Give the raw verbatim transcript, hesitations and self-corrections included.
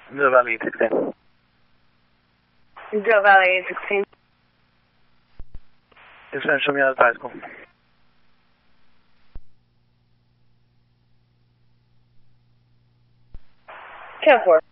Mill Valley eight sixteen. Mill Valley eight sixteen. Yes, ma'am, show me out of bicycle. ten four.